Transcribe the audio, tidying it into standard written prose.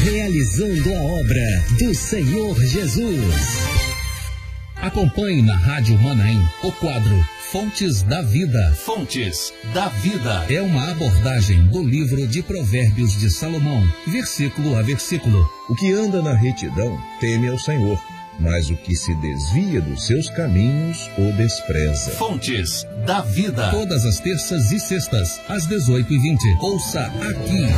realizando a obra do Senhor Jesus. Acompanhe na Rádio Manaim o quadro Fontes da Vida. Fontes da Vida é uma abordagem do livro de Provérbios de Salomão, versículo a versículo. O que anda na retidão teme ao Senhor, mas o que se desvia dos seus caminhos o despreza. Fontes da Vida. Todas as terças e sextas, às 18h20. Ouça aqui.